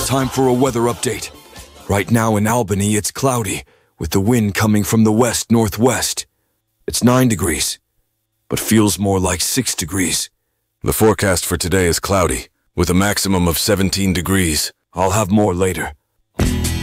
time for a weather update. Right now in Albany, it's cloudy, with the wind coming from the west-northwest. It's 9 degrees, but feels more like 6 degrees. The forecast for today is cloudy, with a maximum of 17 degrees. I'll have more later.